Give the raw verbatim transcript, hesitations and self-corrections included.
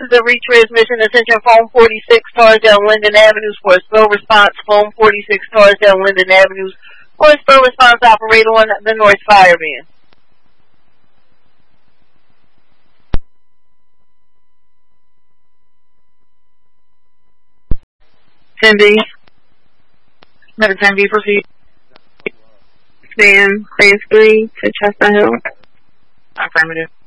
is a retransmission. Attention, phone forty-six, Tarsdale Linden Avenues for a slow response. Phone forty-six, Tarsdale Linden Avenues for a slow response operator on the North Fire Band. ten B. Number ten B, proceed. Span, phase three to Chestnut Hill. Affirmative.